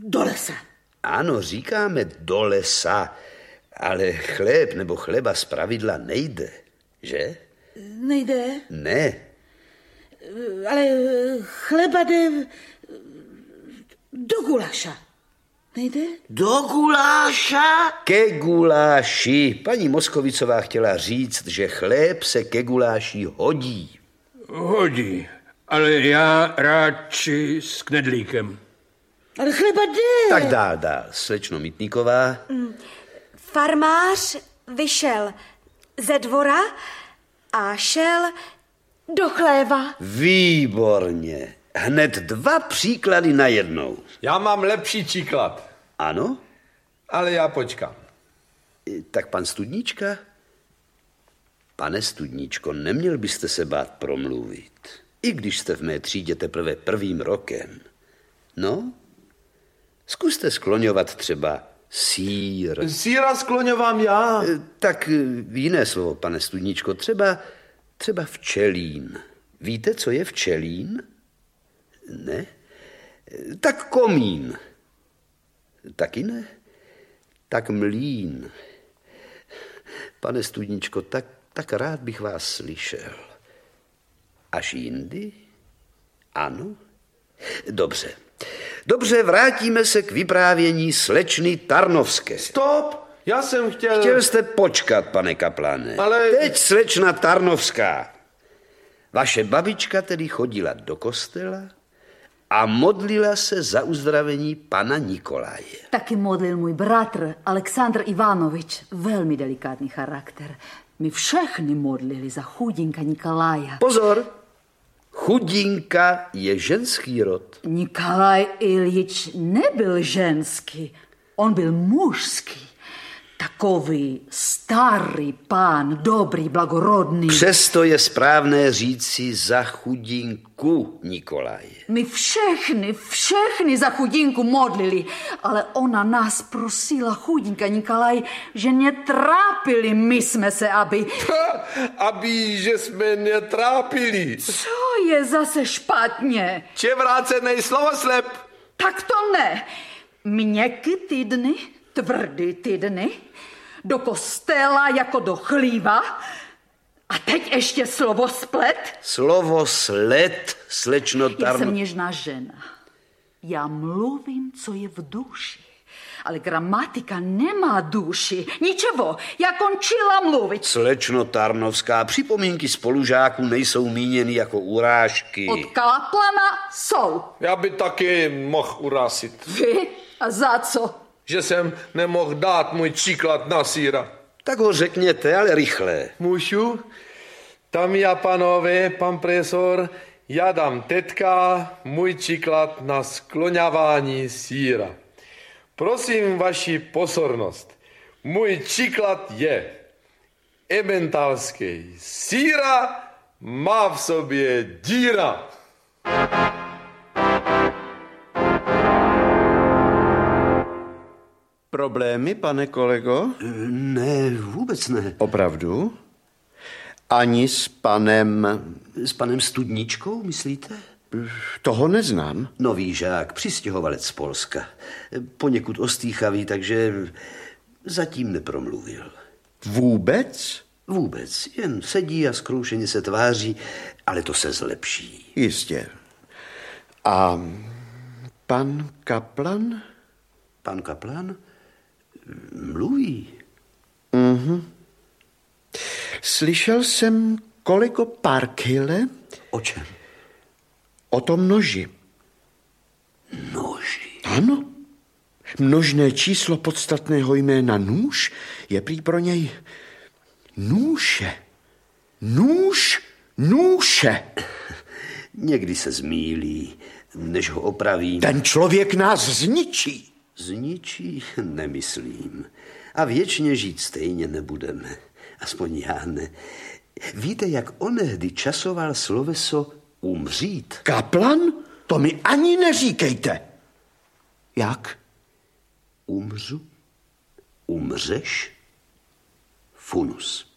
do lesa. Ano, říkáme do lesa, ale chléb nebo chleba zpravidla nejde, že? Nejde? Ne. Ale chleba jde do gulaša. Nejde? Do guláša? Ke guláši. Paní Moskovicová chtěla říct, že chléb se ke guláši hodí. Hodí, ale já radši s knedlíkem. Ale chleba jde. Tak dál, slečno Mítníková. Farmář vyšel ze dvora a šel do chléva. Výborně. Hned 2 příklady najednou. Já mám lepší příklad. Ano? Ale já počkám. Tak pan Studnička? Pane Studničko, neměl byste se bát promluvit. I když jste v mé třídě teprve 1. rokem. No? Zkuste skloňovat třeba sýr. Sýra skloňovám já. Tak jiné slovo, pane Studničko, třeba včelín. Víte, co je včelín? Ne? Tak komín. Taky ne? Tak mlýn. Pane Studničko, tak rád bych vás slyšel. Až jindy? Ano? Dobře, vrátíme se k vyprávění slečny Tarnovské. Stop! Já jsem chtěl... Chtěl jste počkat, pane Kaplane. Ale... Teď slečna Tarnovská. Vaše babička tedy chodila do kostela a modlila se za uzdravení pana Nikolaje. Taky modlil můj bratr Aleksandr Ivanovič. Velmi delikátní charakter. My všechny modlili za chudinka Nikolaja. Pozor! Chudinka je ženský rod. Nikolaj Iljič nebyl ženský, on byl mužský. Takový starý pán, dobrý, blagorodný. Přesto je správné říci za chudinku Nikolaje. My všechny za chudinku modlili, ale ona nás prosila, chudinka Nikolaj, že netrápili my jsme se, že jsme netrápili. Co je zase špatně? Čevrácenej slovoslep. Tak to ne. Měkky týdny, tvrdý týdny, do kostela jako do chlíva a teď ještě slovo splet. Slovo sled, slečno Já Tarno... jsem něžná žena. Já mluvím, co je v duši. Ale gramatika nemá duši. Ničeho, já končila mluvit. Slečno Tarnovská, připomínky spolužáků nejsou míněny jako urážky. Od Kaplana jsou. Já by taky mohl urásit. Vy? A za co? Že jsem nemohl dát můj příklad na sýra. Tak ho řekněte, ale rychle. Můžu? Tam já, panové, pan profesor, já dám teďka můj příklad na skloňování sýra. Prosím vaši pozornost. Můj příklad je ementalský. Sýra má v sobě díra. Problémy, pane kolego? Ne, vůbec ne. Opravdu? Ani s panem... S panem Studničkou, myslíte? Toho neznám. Nový žák, přistěhovalec z Polska. Poněkud ostýchavý, takže zatím nepromluvil. Vůbec? Vůbec, jen sedí a zkroušeně se tváří, ale to se zlepší. Jistě. A pan Kaplan? Pan Kaplan mluví. Slyšel jsem kolego Parkyle. O čem? O tom noži. Noži? Ano. Množné číslo podstatného jména nůž je prý pro něj nůše. Nůše. Někdy se zmýlí, než ho opravím. Ten člověk nás zničí. Zničí? Nemyslím. A věčně žít stejně nebudeme. Aspoň já ne. Víte, jak onehdy časoval sloveso umřít? Kaplan? To mi ani neříkejte. Jak? Umřu? Umřeš? Funus.